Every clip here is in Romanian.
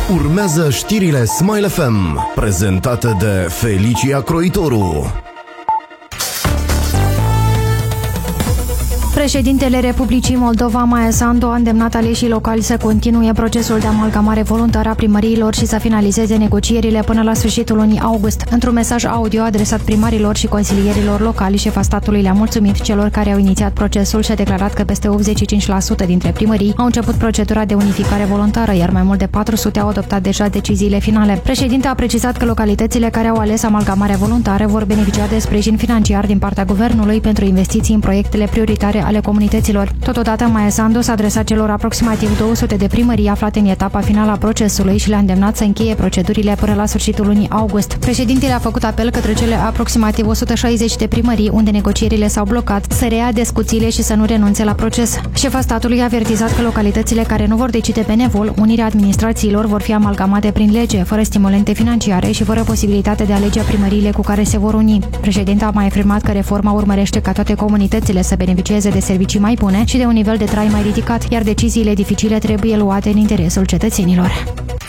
Urmează știrile Smile FM, prezentate de Felicia Croitoru. Președintele Republicii Moldova, Maia Sandu, a îndemnat aleșii locali să continue procesul de amalgamare voluntară a primăriilor și să finalizeze negocierile până la sfârșitul lunii august. Într-un mesaj audio adresat primarilor și consilierilor locali, șefa statului le-a mulțumit celor care au inițiat procesul și a declarat că peste 85% dintre primării au început procedura de unificare voluntară, iar mai mult de 400 au adoptat deja deciziile finale. Președintele a precizat că localitățile care au ales amalgamarea voluntară vor beneficia de sprijin financiar din partea guvernului pentru investiții în proiectele prioritare ale comunităților. Totodată, Maia Sandu s-a adresat celor aproximativ 200 de primării aflate în etapa finală a procesului și le-a îndemnat să încheie procedurile până la sfârșitul lunii august. Președintele a făcut apel către cele aproximativ 160 de primării unde negocierile s-au blocat să reia discuțiile și să nu renunțe la proces. Șefa statului a avertizat că localitățile care nu vor decide benevol unirea administrațiilor vor fi amalgamate prin lege, fără stimulente financiare și fără posibilitate de a alege primăriile cu care se vor uni. Președintele a mai afirmat că reforma urmărește ca toate comunitățile să beneficieze de servicii mai bune și de un nivel de trai mai ridicat, iar deciziile dificile trebuie luate în interesul cetățenilor.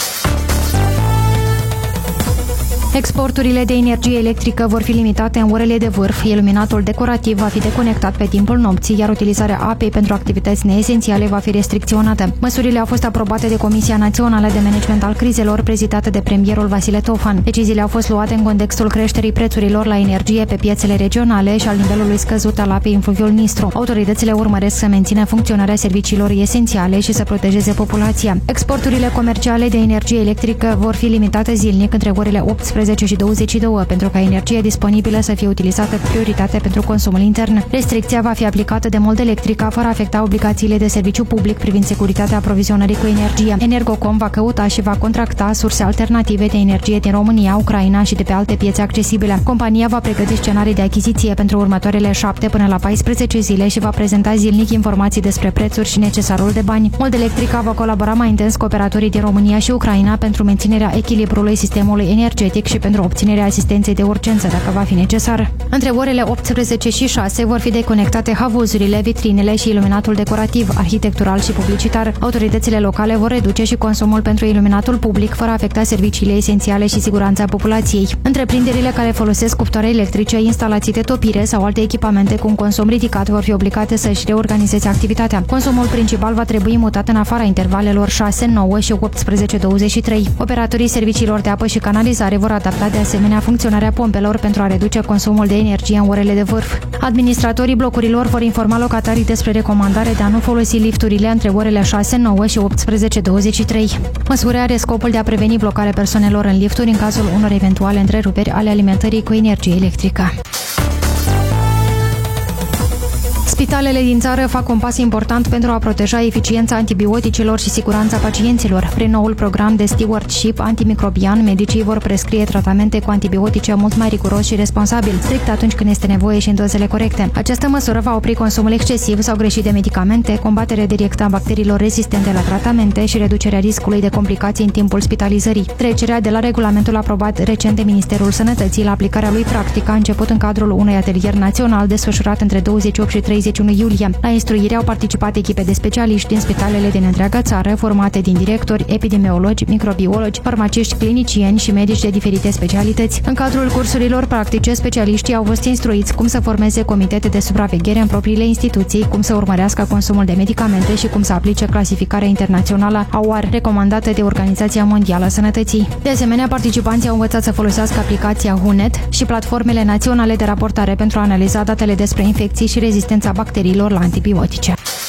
Exporturile de energie electrică vor fi limitate în orele de vârf, iluminatul decorativ va fi deconectat pe timpul nopții, iar utilizarea apei pentru activități neesențiale va fi restricționată. Măsurile au fost aprobate de Comisia Națională de Management al Crizelor, prezidată de premierul Vasile Tofan. Deciziile au fost luate în contextul creșterii prețurilor la energie pe piețele regionale și al nivelului scăzut al apei în fluviul Nistru. Autoritățile urmăresc să mențină funcționarea serviciilor esențiale și să protejeze populația. Exporturile comerciale de energie electrică vor fi limitate zilnic între orele 18 și 22 pentru ca energia disponibilă să fie utilizată cu prioritate pentru consumul intern. Restricția va fi aplicată de Mold Electrica fără a afecta obligațiile de serviciu public privind securitatea aprovizionării cu energie. Energocom va căuta și va contracta surse alternative de energie din România, Ucraina și de pe alte piețe accesibile. Compania va pregăti scenarii de achiziție pentru următoarele 7 până la 14 zile și va prezenta zilnic informații despre prețuri și necesarul de bani. Mold Electrica va colabora mai intens cu operatorii din România și Ucraina pentru menținerea echilibrului sistemului energetic și pentru obținerea asistenței de urgență dacă va fi necesar. Între orele 18 și 6 vor fi deconectate havuzurile, vitrinele și iluminatul decorativ, arhitectural și publicitar. Autoritățile locale vor reduce și consumul pentru iluminatul public fără a afecta serviciile esențiale și siguranța populației. Întreprinderile care folosesc cuptoare electrice, instalații de topire sau alte echipamente cu un consum ridicat vor fi obligate să-și reorganizeze activitatea. Consumul principal va trebui mutat în afara intervalelor 6, 9 și 18, 23. Operatorii serviciilor de apă și canalizare vor adapta de asemenea funcționarea pompelor pentru a reduce consumul de energie în orele de vârf. Administratorii blocurilor vor informa locatarii despre recomandarea de a nu folosi lifturile între orele 6, 9 și 18, 23. Măsura are scopul de a preveni blocarea persoanelor în lifturi în cazul unor eventuale întreruperi ale alimentării cu energie electrică. Spitalele din țară fac un pas important pentru a proteja eficiența antibioticelor și siguranța pacienților. Prin noul program de stewardship antimicrobian, medicii vor prescrie tratamente cu antibiotice mult mai riguros și responsabil, strict atunci când este nevoie și în dozele corecte. Această măsură va opri consumul excesiv sau greșit de medicamente, combaterea directă a bacteriilor rezistente la tratamente și reducerea riscului de complicații în timpul spitalizării. Trecerea de la regulamentul aprobat recent de Ministerul Sănătății la aplicarea lui practică a început în cadrul unui atelier național desfășurat între 28 și 31 iulie. La instruire au participat echipe de specialiști din spitalele din întreaga țară, formate din directori, epidemiologi, microbiologi, farmaciști, clinicieni și medici de diferite specialități. În cadrul cursurilor practice, specialiștii au fost instruiți cum să formeze comitete de supraveghere în propriile instituții, cum să urmărească consumul de medicamente și cum să aplice clasificarea internațională a OAR, recomandată de Organizația Mondială a Sănătății. De asemenea, participanții au învățat să folosească aplicația HUNET și platformele naționale de raportare pentru a analiza datele despre infecții și rezistența bacteriilor la antibiotice.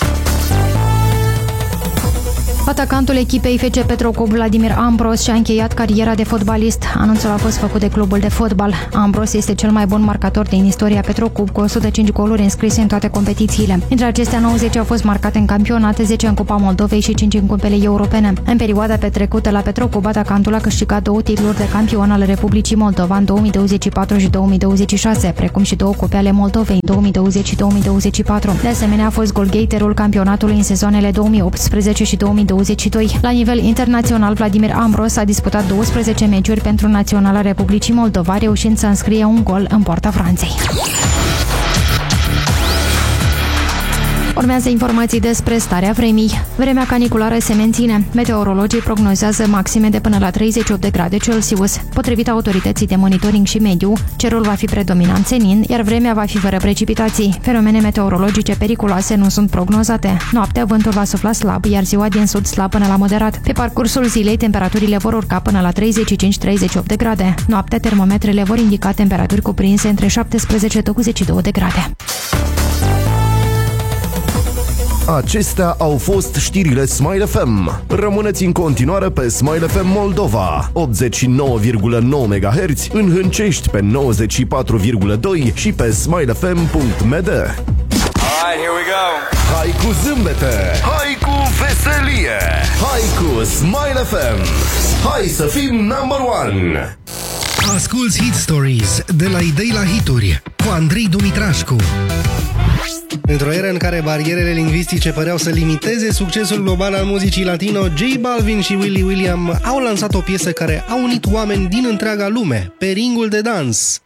Atacantul echipei FC Petrocub, Vladimir Ambros, și-a încheiat cariera de fotbalist. Anunțul a fost făcut de clubul de fotbal. Ambros este cel mai bun marcator din istoria Petrocub, cu 105 goluri înscrise în toate competițiile. Dintre acestea, 90 au fost marcate în campionat, 10 în Cupa Moldovei și 5 în cupele europene. În perioada petrecută la Petrocub, atacantul a câștigat 2 titluri de campion al Republicii Moldova în 2024 și 2026, precum și 2 cupe ale Moldovei în 2020 și 2024. De asemenea, a fost golgheiterul campionatului în sezoanele 2018 și 2022. La nivel internațional, Vladimir Ambros a disputat 12 meciuri pentru Naționala Republicii Moldova, reușind să înscrie un gol în poarta Franței. Urmează informații despre starea vremii. Vremea caniculară se menține. Meteorologii prognozează maxime de până la 38 de grade Celsius. Potrivit autorității de monitoring și mediu, cerul va fi predominant senin, iar vremea va fi fără precipitații. Fenomene meteorologice periculoase nu sunt prognozate. Noaptea vântul va sufla slab, iar ziua din sud slab până la moderat. Pe parcursul zilei, temperaturile vor urca până la 35-38 de grade. Noaptea, termometrele vor indica temperaturi cuprinse între 17-22 de grade. Acestea au fost știrile Smile FM. Rămâneți în continuare pe Smile FM Moldova, 89,9 MHz, în Hâncești pe 94,2 și pe smilefm.md. Alright, here we go. Hai cu zâmbete, hai cu veselie, hai cu Smile FM. Hai să fim number one. Asculți Hit Stories de la idei la hituri cu Andrei Dumitrașcu. Într-o eră în care barierele lingvistice păreau să limiteze succesul global al muzicii latino, J Balvin și Willy William au lansat o piesă care a unit oameni din întreaga lume, pe ringul de dans.